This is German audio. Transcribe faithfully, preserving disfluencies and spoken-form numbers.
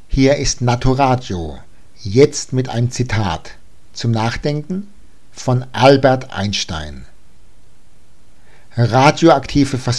Hier ist Naturadio, jetzt mit einem Zitat zum Nachdenken von Albert Einstein. Radioaktive